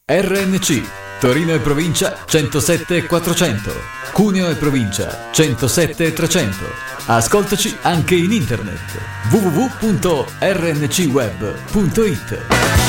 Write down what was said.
RNC Torino e provincia 107 400, Cuneo e provincia 107 300. Ascoltaci anche in internet www.rncweb.it.